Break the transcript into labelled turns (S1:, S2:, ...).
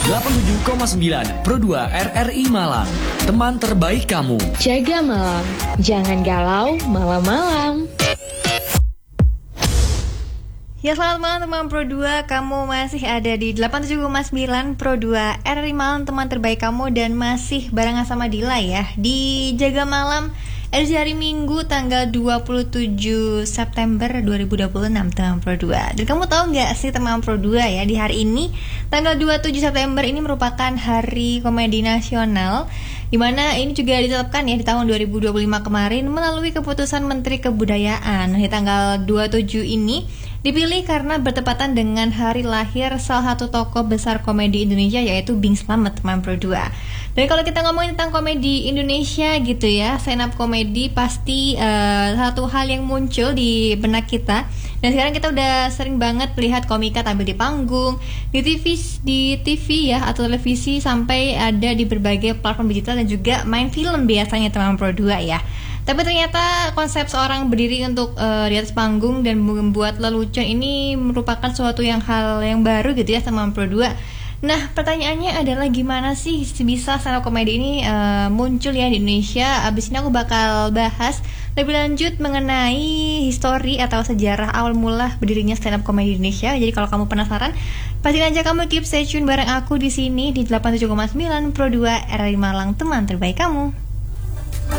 S1: 87,9 Pro 2 RRI Malang. Teman terbaik kamu.
S2: Jaga malam, jangan galau malam-malam.
S3: Ya, selamat malam teman Pro 2. Kamu masih ada di 87,9 Pro 2 RRI Malang, teman terbaik kamu. Dan masih barengan sama Dila ya, di Jaga Malam edisi hari Minggu tanggal 27 September 2026 teman Pro 2. Dan kamu tahu gak sih teman Pro 2 ya, di hari ini tanggal 27 September ini merupakan Hari Komedi Nasional, dimana ini juga ditetapkan ya di tahun 2025 kemarin melalui keputusan Menteri Kebudayaan. Di tanggal 27 ini dipilih karena bertepatan dengan hari lahir salah satu tokoh besar komedi Indonesia, yaitu Bing Slamet teman Pro 2. Dan kalau kita ngomongin tentang komedi Indonesia gitu ya, stand up komedi pasti satu hal yang muncul di benak kita. Dan sekarang kita udah sering banget melihat komika tampil di panggung, di TV ya atau televisi, sampai ada di berbagai platform digital dan juga main film biasanya teman Pro 2 ya. Tapi ternyata konsep seorang berdiri untuk di atas panggung dan membuat lelucon ini merupakan suatu hal yang baru gitu ya teman Pro 2. Nah, pertanyaannya adalah gimana sih bisa stand up comedy ini muncul ya di Indonesia. Abis ini aku bakal bahas lebih lanjut mengenai histori atau sejarah awal mula berdirinya stand up comedy di Indonesia. Jadi kalau kamu penasaran, pastiin aja kamu keep stay tune bareng aku di sini di 87,9 Pro 2 RRI Malang, teman terbaik kamu.